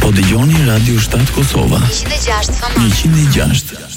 Po dëgjoni Radio Shtat Kosova. 106 FM. 106.